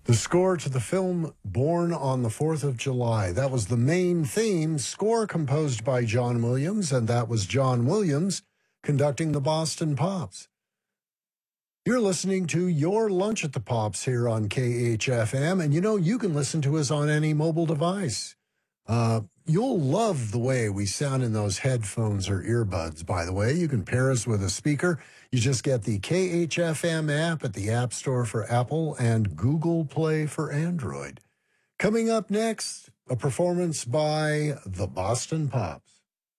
The score to the film Born on the 4th of July. That was the main theme, score composed by John Williams, and that was John Williams conducting the Boston Pops. You're listening to Your Lunch at the Pops here on KHFM, and you can listen to us on any mobile device. You'll love the way we sound in those headphones or earbuds, by the way. You can pair us with a speaker. You just get the KHFM app at the App Store for Apple and Google Play for Android. Coming up next, a performance by the Boston Pops.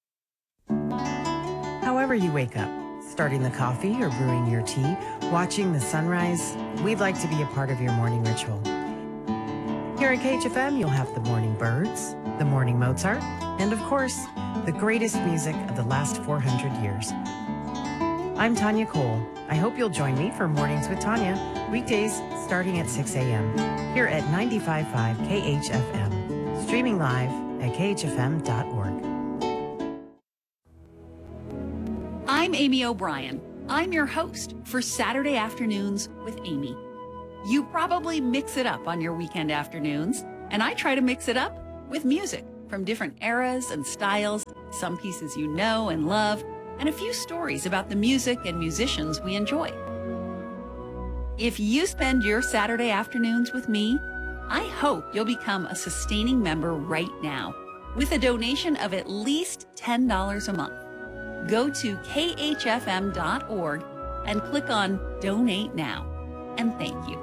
However you wake up, starting the coffee or brewing your tea, watching the sunrise, we'd like to be a part of your morning ritual. Here at KHFM, you'll have the morning birds, the morning Mozart, and of course, the greatest music of the last 400 years. I'm Tanya Cole. I hope you'll join me for Mornings with Tanya, weekdays starting at 6 a.m. here at 95.5 KHFM, streaming live at khfm.org. I'm Amy O'Brien. I'm your host for Saturday Afternoons with Amy. You probably mix it up on your weekend afternoons, and I try to mix it up with music from different eras and styles, some pieces you know and love, and a few stories about the music and musicians we enjoy. If you spend your Saturday afternoons with me, I hope you'll become a sustaining member right now with a donation of at least $10 a month. Go to khfm.org and click on Donate Now. And thank you.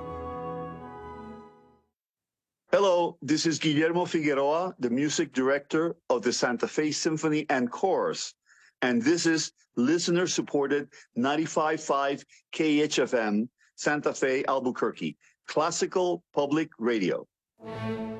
Hello, this is Guillermo Figueroa, the music director of the Santa Fe Symphony and Chorus, and this is listener-supported 95.5 KHFM, Santa Fe, Albuquerque, classical public radio.